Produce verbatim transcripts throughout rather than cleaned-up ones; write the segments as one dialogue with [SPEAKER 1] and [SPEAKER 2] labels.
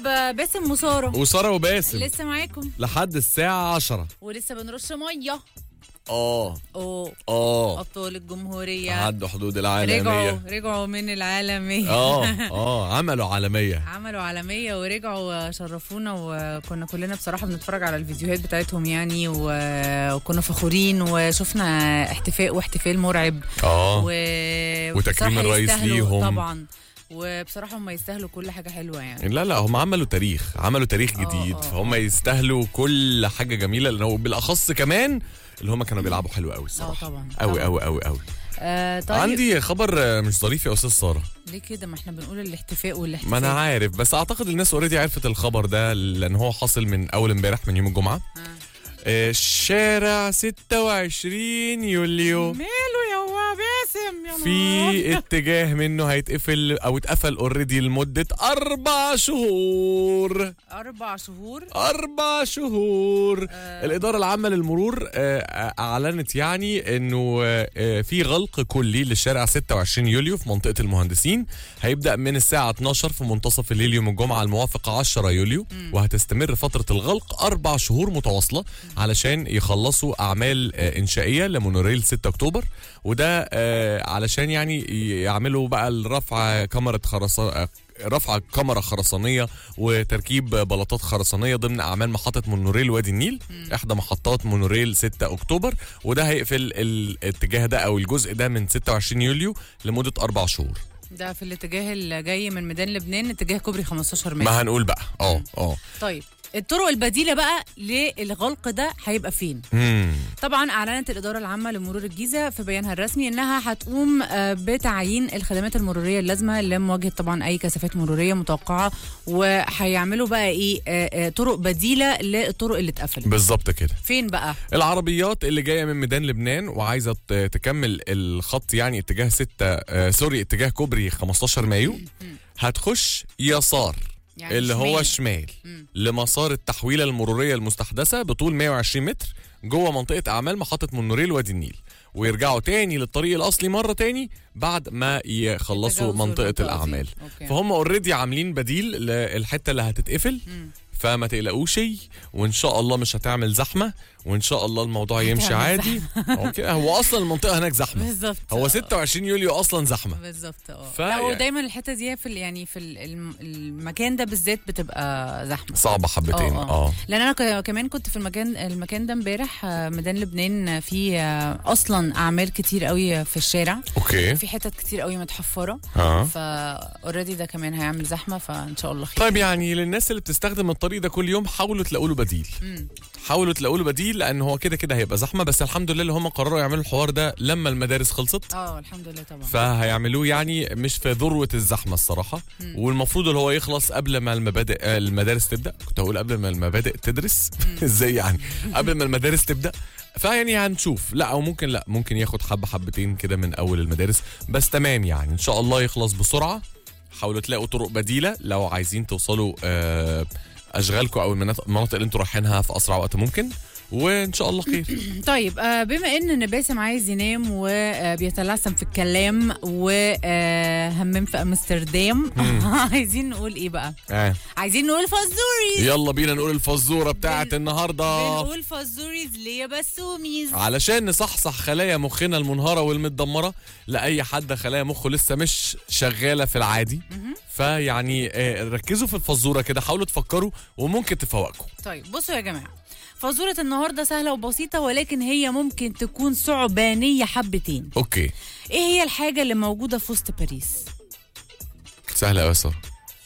[SPEAKER 1] باسم وساره
[SPEAKER 2] وساره وباسم
[SPEAKER 1] لسه معاكم
[SPEAKER 2] لحد الساعه عشرة
[SPEAKER 1] ولسه بنرش ميه.
[SPEAKER 2] اه
[SPEAKER 1] اوه
[SPEAKER 2] اه
[SPEAKER 1] ابطال الجمهوريه
[SPEAKER 2] عدوا حدود العالميه.
[SPEAKER 1] رجعوا رجعوا من العالميه.
[SPEAKER 2] اه اه عملوا عالميه
[SPEAKER 1] عملوا عالميه ورجعوا شرفونا، وكنا كلنا بصراحه بنتفرج على الفيديوهات بتاعتهم يعني، وكنا فخورين وشفنا احتفاء واحتفال مرعب.
[SPEAKER 2] اه
[SPEAKER 1] و...
[SPEAKER 2] وتكريم الرئيس ليهم
[SPEAKER 1] طبعا، وبصراحه هم يستاهلوا كل حاجه حلوه يعني.
[SPEAKER 2] لا لا هم عملوا تاريخ عملوا تاريخ جديد،
[SPEAKER 1] أوه.
[SPEAKER 2] فهم يستاهلوا كل حاجه جميله، لانه بالاخص كمان اللي هم كانوا بيلعبوا حلو قوي الصراحه.
[SPEAKER 1] اه طبعا
[SPEAKER 2] قوي قوي قوي قوي.
[SPEAKER 1] آه طيب.
[SPEAKER 2] عندي خبر مش ظريف يا استاذ ساره.
[SPEAKER 1] ليه كده؟ ما احنا بنقول الاحتفاء والاحتفال.
[SPEAKER 2] ما انا عارف، بس اعتقد الناس اوريدي عرفت الخبر ده، لان هو حاصل من اول امبارح من يوم الجمعه.
[SPEAKER 1] آه.
[SPEAKER 2] آه شارع ستة وعشرين يوليو
[SPEAKER 1] ماله يا باسم يا
[SPEAKER 2] في اتجاه منه هيتقفل او اتقفل اوريدي لمده اربع شهور.
[SPEAKER 1] اربع شهور
[SPEAKER 2] اربع شهور.
[SPEAKER 1] آه.
[SPEAKER 2] الاداره العامه للمرور آه اعلنت يعني انه آه في غلق كلي للشارع ستة وعشرين يوليو في منطقه المهندسين، هيبدا من الساعه اتناشر في منتصف الليل يوم الجمعه الموافق عشرة يوليو، م. وهتستمر فتره الغلق اربع شهور متواصله علشان يخلصوا اعمال آه انشائيه لمونوريل ستة اكتوبر، وده آه علشان يعني يعملوا بقى الرفع كاميرا خرسانة، رفع كاميرا خرسانيه وتركيب بلاطات خرسانيه ضمن اعمال محطه مونوريل وادي النيل، م. احدى محطات مونوريل ستة اكتوبر، وده هيقفل الاتجاه ده او الجزء ده من ستة وعشرين يوليو لمده اربع شهور.
[SPEAKER 1] ده في الاتجاه اللي جاي من ميدان لبنان، اتجاه كوبري خمستاشر متر.
[SPEAKER 2] ما هنقول بقى اه اه
[SPEAKER 1] طيب الطرق البديله بقى للغلق ده هيبقى فين؟
[SPEAKER 2] مم.
[SPEAKER 1] طبعا اعلنت الاداره العامه لمرور الجيزه في بيانها الرسمي انها هتقوم بتعيين الخدمات المروريه اللازمه لمواجهه طبعا اي كثافات مروريه متوقعه، وهيعملوا بقى ايه طرق بديله للطرق اللي اتقفلت.
[SPEAKER 2] بالظبط كده.
[SPEAKER 1] فين بقى؟
[SPEAKER 2] العربيات اللي جايه من ميدان لبنان وعايزه تكمل الخط يعني اتجاه ستة آه سوري اتجاه كوبري خمستاشر مايو هتخش يسار يعني اللي شمال. هو شمال مم. لمسار التحويله المروريه المستحدثه بطول مية وعشرين متر جوه منطقه اعمال محطه مونوريل وادي النيل، ويرجعوا تاني للطريق الاصلي مره تاني بعد ما يخلصوا منطقه الاعمال. أوكي. فهم اوريدي عاملين بديل للحته اللي هتتقفل، مم. فما تقلقوش، وان شاء الله مش هتعمل زحمه، وان شاء الله الموضوع يمشي عادي. اوكي هو اصلا المنطقه هناك زحمه
[SPEAKER 1] بالظبط،
[SPEAKER 2] هو ستة وعشرين يوليو اصلا زحمه
[SPEAKER 1] بالظبط. اه
[SPEAKER 2] ف...
[SPEAKER 1] لا ودايما الحته دي في يعني في المكان ده بالذات بتبقى زحمه
[SPEAKER 2] صعبه حبتين. اه
[SPEAKER 1] لان انا كمان كنت في المكان المكان ده امبارح ميدان لبنان، في اصلا اعمال كتير قوي في الشارع.
[SPEAKER 2] اوكي
[SPEAKER 1] في حتت كتير قوي متحفره،
[SPEAKER 2] اه
[SPEAKER 1] فاوريدي ده كمان هيعمل زحمه، فان شاء الله خير.
[SPEAKER 2] طيب يعني للناس اللي بتستخدم الطريق ده كل يوم حاولوا تلاقوا له بديل. م. حاولوا تلاقوا له بديل، لان هو كده كده هيبقى زحمه، بس الحمد لله اللي هم قرروا يعملوا الحوار ده لما المدارس خلصت.
[SPEAKER 1] اه الحمد لله طبعا.
[SPEAKER 2] فهيعملوه يعني مش في ذروه الزحمه الصراحه، م. والمفروض اللي هو يخلص قبل ما المبادئ المدارس تبدا. كنت هقول قبل ما المبادئ تدرس ازاي يعني قبل ما المدارس تبدا. فيعني هنشوف، لا او ممكن لا ممكن ياخد حبه حبتين كده من اول المدارس، بس تمام يعني ان شاء الله يخلص بسرعه. حاولوا تلاقوا طرق بديله لو عايزين توصلوا آه اشغالكم او المناطق اللي انتوا رايحينها في اسرع وقت ممكن، وان شاء الله خير.
[SPEAKER 1] طيب آه بما ان باسم عايز ينام وبيتلعثم في الكلام وهمم في امستردام عايزين نقول ايه بقى؟
[SPEAKER 2] آه.
[SPEAKER 1] عايزين نقول فزوريز.
[SPEAKER 2] يلا بينا نقول الفزوره بتاعت النهارده.
[SPEAKER 1] بنقول فزوريز ليه بس وميز
[SPEAKER 2] علشان نصحصح خلايا مخنا المنهاره والمتدمره لاي حد خلايا مخه لسه مش شغاله في العادي. فيعني آه ركزوا في الفزوره كده، حاولوا تفكروا وممكن تفوقكم.
[SPEAKER 1] طيب بصوا يا جماعه، فزورة النهاردة سهلة وبسيطة، ولكن هي ممكن تكون صعبانية حبتين.
[SPEAKER 2] اوكي.
[SPEAKER 1] ايه هي الحاجة اللي موجودة في وسط باريس؟
[SPEAKER 2] سهلة قوي صراحة،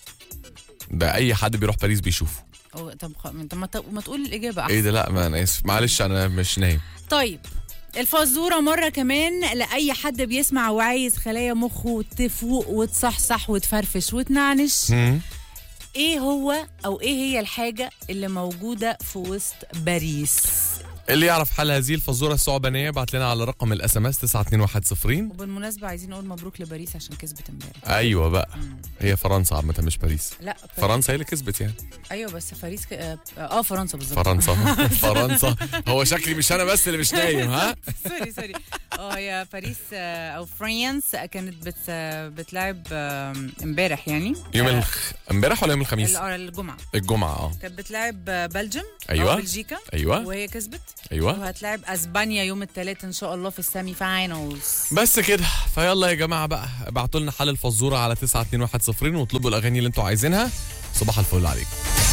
[SPEAKER 2] ده اي حد بيروح باريس بيشوفه.
[SPEAKER 1] أو طب طب ما, ما تقول الإجابة أحسن.
[SPEAKER 2] ايه ده؟ لا ما انا اسف، معلش انا مش نايم.
[SPEAKER 1] طيب الفزورة مرة كمان لأي حد بيسمع وعايز خلايا مخه تفوق وتصحصح وتفرفش وتنعنش.
[SPEAKER 2] م-
[SPEAKER 1] ايه هو او ايه هي الحاجة اللي موجودة في وسط باريس؟
[SPEAKER 2] اللي يعرف حل هذه الفزوره الثعبانيه بعت لنا على رقم الاس ام اس تسعة اتنين واحد صفرين.
[SPEAKER 1] وبالمناسبه عايزين نقول مبروك لباريس عشان كسبت امبارح.
[SPEAKER 2] ايوه بقى مم. هي فرنسا عامه مش باريس.
[SPEAKER 1] لا
[SPEAKER 2] فرنسا هي اللي كسبت يعني.
[SPEAKER 1] ايوه بس باريس ك... اه فرنسا بالظبط.
[SPEAKER 2] فرنسا فرنسا هو شكلي مش انا بس اللي مش نايم. ها
[SPEAKER 1] سوري سوري اه هي باريس آه، او فرانس كانت بت بتلعب آه، امبارح يعني
[SPEAKER 2] يوم
[SPEAKER 1] آه،
[SPEAKER 2] الخ... امبارح ولا يوم الخميس؟
[SPEAKER 1] ال- آه، الجمعه
[SPEAKER 2] الجمعه اه.
[SPEAKER 1] كانت بتلعب آه، بلجيم
[SPEAKER 2] أيوة.
[SPEAKER 1] أو بلجيكا
[SPEAKER 2] ايوه
[SPEAKER 1] وهي كسبت.
[SPEAKER 2] ايوه.
[SPEAKER 1] وهتلعب اسبانيا يوم الثلاث ان شاء الله في السيمي فاينلز.
[SPEAKER 2] بس كده، فيلا يا جماعه بقى ابعتوا لنا حل الفزوره على تسعة اتنين واحد صفر واطلبوا الاغاني اللي انتوا عايزينها. صباح الفل عليكم.